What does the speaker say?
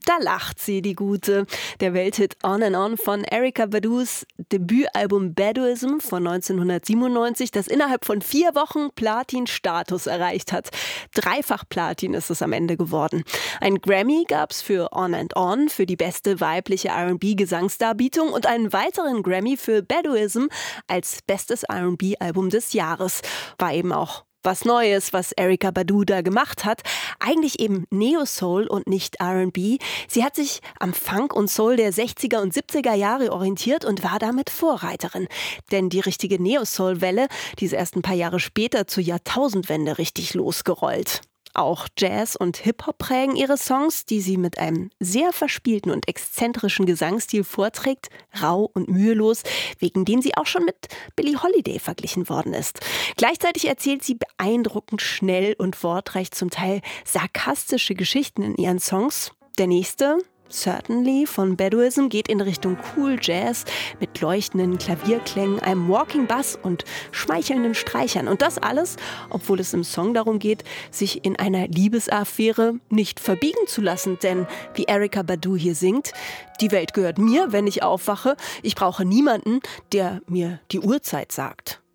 Da lacht sie, die Gute. Der Welthit On and On von Erykah Badu's Debütalbum Baduizm von 1997, das innerhalb von 4 Wochen Platin-Status erreicht hat. Dreifach Platin ist es am Ende geworden. Ein Grammy gab's für On and On, für die beste weibliche R&B-Gesangsdarbietung und einen weiteren Grammy für Baduizm als bestes R&B-Album des Jahres. War eben auch was Neues, was Erykah Badu da gemacht hat. Eigentlich eben Neo-Soul und nicht R&B. Sie hat sich am Funk und Soul der 60er und 70er Jahre orientiert und war damit Vorreiterin. Denn die richtige Neo-Soul-Welle, die ist erst ein paar Jahre später zur Jahrtausendwende richtig losgerollt. Auch Jazz und Hip-Hop prägen ihre Songs, die sie mit einem sehr verspielten und exzentrischen Gesangsstil vorträgt, rau und mühelos, wegen dem sie auch schon mit Billie Holiday verglichen worden ist. Gleichzeitig erzählt sie beeindruckend schnell und wortreich zum Teil sarkastische Geschichten in ihren Songs. Der nächste, Certainly von Baduizm, geht in Richtung Cool Jazz mit leuchtenden Klavierklängen, einem Walking Bass und schmeichelnden Streichern. Und das alles, obwohl es im Song darum geht, sich in einer Liebesaffäre nicht verbiegen zu lassen. Denn wie Erykah Badu hier singt, die Welt gehört mir, wenn ich aufwache. Ich brauche niemanden, der mir die Uhrzeit sagt.